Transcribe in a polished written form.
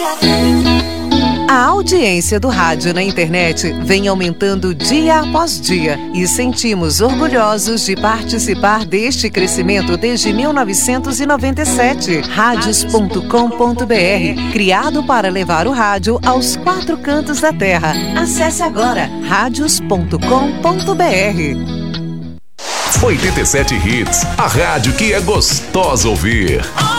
A audiência do rádio na internet vem aumentando dia após dia e sentimos orgulhosos de participar deste crescimento desde 1997. Radios.com.br, criado para levar o rádio aos 4 cantos da terra. Acesse agora radios.com.br. 87 Hits, a rádio que é gostosa ouvir.